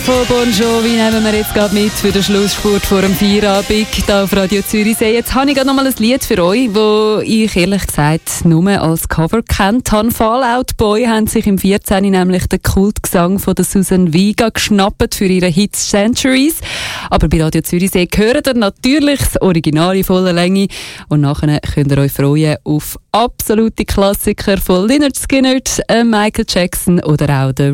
Von Bon Jovi nehmen wir jetzt gerade mit für den Schlussspurt vor dem Feierabend hier auf Radio Zürichsee. Jetzt habe ich gerade noch mal ein Lied für euch, das ich ehrlich gesagt nur als Cover kennt habe. Fallout Boy haben sich im 14. nämlich den Kultgesang von der Susan Vega geschnappt für ihre Hits Centuries. Aber bei Radio Zürichsee hört ihr natürlich das Original in voller Länge und nachher könnt ihr euch freuen auf absolute Klassiker von Lynyrd Skynyrd, Michael Jackson oder auch der